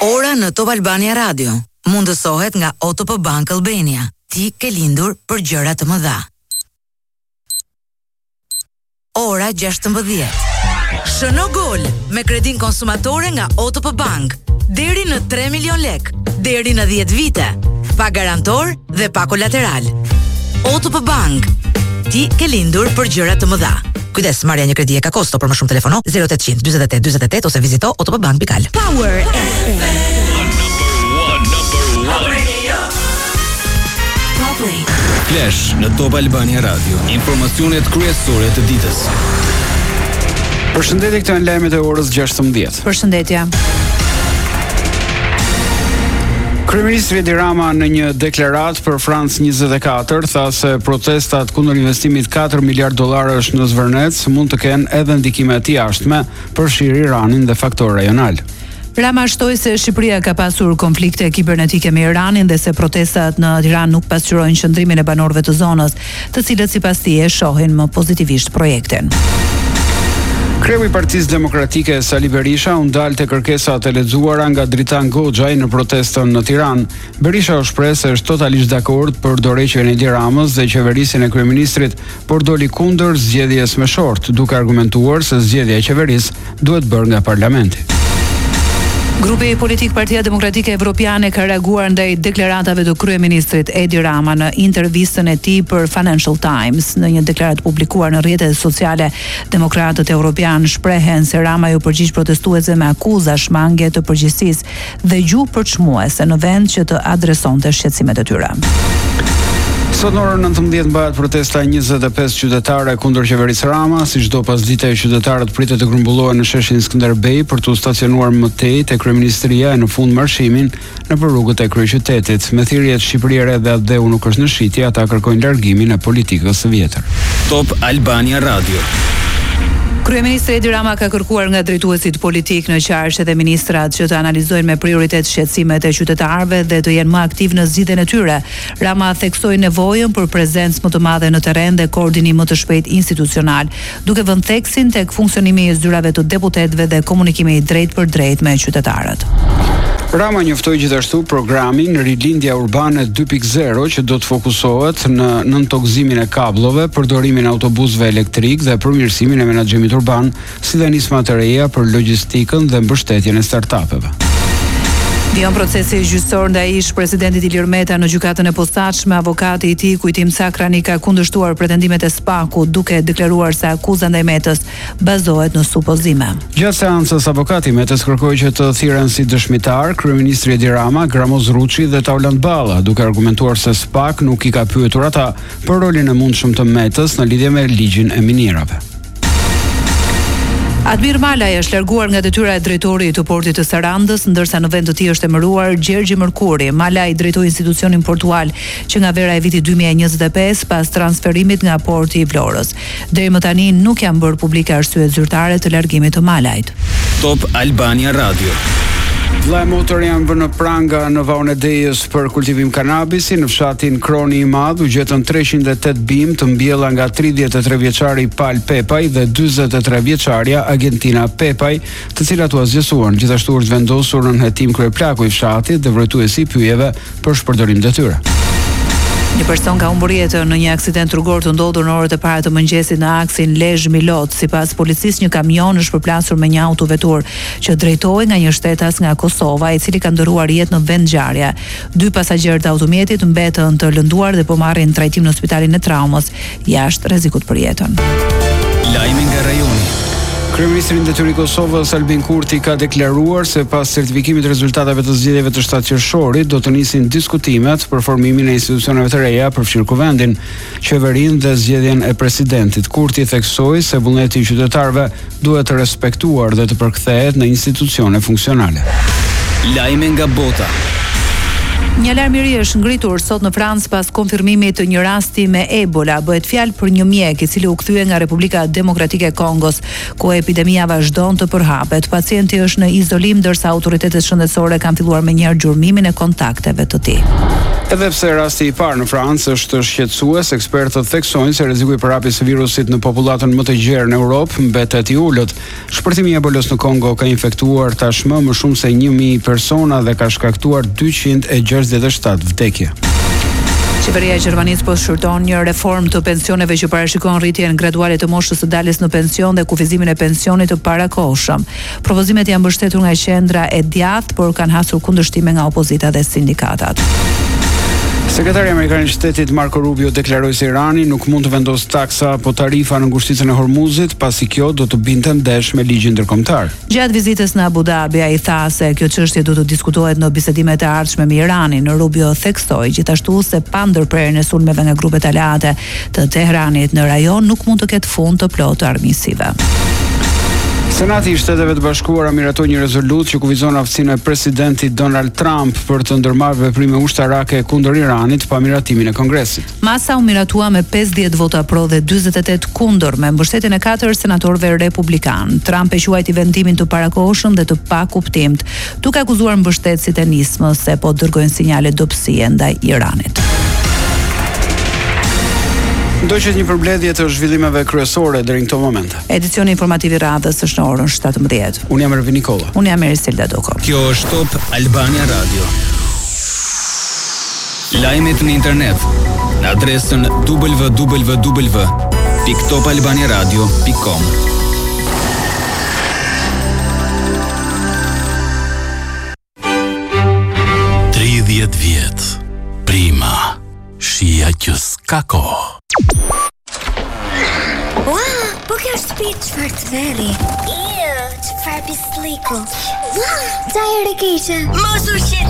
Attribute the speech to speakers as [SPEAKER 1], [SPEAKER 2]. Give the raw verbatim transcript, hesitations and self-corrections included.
[SPEAKER 1] Ora në Top Albania Radio mundësohet nga O T P Bank Albania. Ti ke lindur për gjëra të mëdha. Ora gjashtëmbëdhjetë. Shëno gol me kredin konsumatore nga O T P Bank. Deri në tre milion lek, deri në dhjetë vite. Pa garantor dhe pa kolateral. O T P Bank. Ti ke lindur për gjëra të mëdha. Kujdes, marrja një kredi e ka kosto, për më shumë telefono zero opt zero zero dyzet e tetë dyzet e tetë ose vizito otpbank pikal.
[SPEAKER 2] Power F M.
[SPEAKER 3] Flash në Top Albania Radio. Informacionet kryesore të ditës.
[SPEAKER 4] Përshëndetje, këto janë lajmet e orës gjashtëmbëdhjetë.
[SPEAKER 2] Përshëndetje.
[SPEAKER 4] Kryeministri Edi Rama në një deklaratë për Francë njëzet e katër tha se protestat kundër investimit katër miliard dollarësh në Zvërnec mund të kenë edhe ndikime të jashtme për shiri Iranin dhe faktor rajonal.
[SPEAKER 2] Rama shtoi se Shqipëria ka pasur konflikte kibernetike me Iranin dhe se protestat në Tiranë nuk pasqyrojnë qëndrimin e banorëve të zonës, të cilët sipas tij e shohin më pozitivisht projektin.
[SPEAKER 4] Kreu i Partisë Demokratike Sali Berisha u ndal te kërkesat e lexuara nga Dritan Goxhaj në protestën në Tiranë. Berisha u shpreh se është totalisht dakord për dorëheqjen e Edi Ramës dhe qeverisjen e kryeministrit, por doli kundër zgjedhjes me short, duke argumentuar se zgjedhja e qeverisë duhet bërë nga parlamenti.
[SPEAKER 2] Grupi politik Partia Demokratike Evropiane ka reaguar ndaj deklaratave të kryeministrit Edi Rama në intervistën e tij për Financial Times. Në një deklaratë publikuar në rrjetet sociale, demokratët evropian shprehen se Rama ju përgjigj protestuesve me akuza shmangje të përgjegjësisë dhe gjuhë përçmuese në vend që të adresonte shqetësimet e tyre.
[SPEAKER 4] Sot në orën nëntëmbëdhjetë mbahet protesta njëzet e pesë qytetare kundër qeverisë Rama, si çdo pasdite qytetarët pritet të grumbullohen në sheshin Skënderbej për të stacionuar më tej te kryeministria e në fund marshimin nëpër rrugët e kryeqytetit. Me thirrjet Shqipëria e Re dhe Adeu nuk është në shitje, ata kërkojnë largimin e politikës së vjetër.
[SPEAKER 3] Top Albania Radio.
[SPEAKER 2] Kryeministri Edi Rama ka kërkuar nga drejtuesit politik në qarqe dhe ministrat që të analizojnë me prioritet shqetësimet e qytetarëve dhe të jenë më aktiv në zgjidhjen e tyre. Rama theksoi nevojën për prezencë më të madhe në terren dhe koordinim më të shpejtë institucional, duke vënë theksin tek funksionimi i zyrave të deputetëve dhe komunikimi i drejtë për drejtë me qytetarët.
[SPEAKER 4] Rama njoftoi gjithashtu programin Rilindja Urbane dy pikë zero që do të fokusohet në nëntokëzimin e kabllove, përdorimin e autobusëve elektrik dhe përmirësimin e menaxhimit urban, si dhe nisma të reja për logjistikën dhe mbështetjen e startupeve.
[SPEAKER 2] Vion procesi gjyqësor ndaj ish-presidentit Ilir Meta në gjykatën e posaçme, avokati i tij Kujtim Sakrani ka kundërshtuar pretendimet e SPAK-ut, duke deklaruar se akuza ndaj Metës bazohet në supozime.
[SPEAKER 4] Gjatë seancës, avokati i Metës kërkoi që të thirren si dëshmitar kryeministri Edi Rama, Gramoz Ruçi dhe Taulant Balla, duke argumentuar se SPAK nuk i ka pyetur ata për rolin e mundshëm të Metës në lidhje me ligjin e minierave.
[SPEAKER 2] Admir Malaj është larguar nga detyra e drejtorit të portit të Sarandës, ndërsa në vend të tij është emëruar Gjergji Mërkuri. Malaj drejtoi institucionin portual që nga vera e vitit dy mijë e njëzet e pesë pas transferimit nga porti i Vlorës. Deri më tani nuk janë bërë publike arsyet zyrtare të largimit të Malajt.
[SPEAKER 3] Top Albania Radio.
[SPEAKER 4] Vllai motor janë vënë pranga në Vaun e Dejës për kultivim kanabisi. Në fshatin Kroni i Madh u gjetën treqind e tetë bimë të mbjella nga tridhjetë e tre vjeçari Pal Pepaj dhe dyzet e tre vjeçaria Argentina Pepaj, të cilat u azgjesuan. Gjithashtu është vendosur në hetim kryeplaku i fshatit dhe vërtetuesi i pyjeve për shpërdorim detyre.
[SPEAKER 2] Një person ka humbur jetën në një aksident rrugor të ndodhur në orët e para të mëngjesit në aksin Lezhë-Milot. Sipas policisë, një kamion është përplasur me një auto vetur që drejtohej nga një shtetas nga Kosova, i cili ka ndërruar jetë në vend ngjarje. Dy pasagjerë të automjetit mbetën të lënduar dhe po marrin trajtim në spitalin e traumës, jashtë rrezikut për jetën.
[SPEAKER 3] Lajmi nga rajoni.
[SPEAKER 4] Kryeministri i Detyrit i Kosovës Albin Kurti ka deklaruar se pas certifikimit të rezultateve të zgjedhjeve të shtatë qershorit do të nisin diskutimet për formimin e institucioneve të reja përfshirë Kuvendin, qeverinë dhe zgjedhjen e presidentit. Kurti theksoi se vullneti i qytetarëve duhet të respektuar dhe të përkthehet në institucione funksionale.
[SPEAKER 3] Lajme nga bota.
[SPEAKER 2] Një alarm i ri është ngritur sot në Francë pas konfirmimit të një rasti me Ebola. Bëhet fjalë për një mjek i cili u kthye nga Republika Demokratike e Kongos, ku epidemia vazhdon të përhapet. Pacienti është në izolim ndërsa autoritetet shëndetësore kanë filluar me njëherë gjurmimin e kontakteve të tij.
[SPEAKER 4] Edhe pse rasti i parë në Francë është shqetësues, ekspertët theksojnë se rreziku i përhapjes së virusit në popullatën më të gjerë në Europë mbetet i ulët. Shpërthimi i Ebolës në Kongo ka infektuar tashmë më shumë se një mijë persona dhe ka shkaktuar dyqind e gjashtëdhjetë e shtatë vdekje.
[SPEAKER 2] Qeveria e Gjermanisë po shërton një reformë të pensioneve që parashikon rritjen graduale të moshës së daljes në pension dhe kufizimin e pensionit të parakohshëm. Propozimet janë mbështetur nga qendra e djathtë, por kanë hasur kundërshtime nga opozita dhe sindikatat.
[SPEAKER 4] Sekretari Amerikan i Shtetit Marco Rubio deklaroi se Irani nuk mund të vendosë taksa apo tarifa në ngushticën e Hormuzit, pasi kjo do të binte ndesh me ligjin ndërkombëtar.
[SPEAKER 2] Gjatë vizitës në Abu Dhabi, ai tha se kjo çështje do të diskutohet në bisedimet e ardhshme me Iranin. Rubio theksoi gjithashtu se pa ndërprerjen e sulmeve nga grupet aleate të Tehranit në rajon nuk mund të ketë fund të plotë armiqësive.
[SPEAKER 4] Senati i Shteteve të Bashkuara miratoi një rezolutë që kufizon aftësinë e presidentit Donald Trump për të ndërmarrë veprime ushtarake kundër Iranit pa miratimin e Kongresit.
[SPEAKER 2] Masa u miratua me pesëdhjetë vota pro dhe dyzet e tetë kundër, me mbështetjen e katër senatorëve republikan. Trump e quajti vendimin të parakohshëm dhe të pakuptimt, duke akuzuar mbështetësit e nismës se po dërgojnë sinjale dobësie ndaj Iranit.
[SPEAKER 4] Ndoqet një përmbledhje të zhvillimeve kryesore deri në këtë moment.
[SPEAKER 2] Edicioni informativ i radhës është në orën shtatëmbëdhjetë.
[SPEAKER 4] Unë jam Ervin Nikola.
[SPEAKER 2] Unë jam Erisilda Doko.
[SPEAKER 3] Kjo është Top Albania Radio. Lajmet në internet në adresën w w w pikë top albania radio pikë com.
[SPEAKER 5] tridhjetë vjet. Prima. Shija që s'ka kohë.
[SPEAKER 6] Ua, po kjo është shtëpi çfarë të veri. Iu, çfarë pisliku. Ua, ca herë keqe. Mos u shqetëso.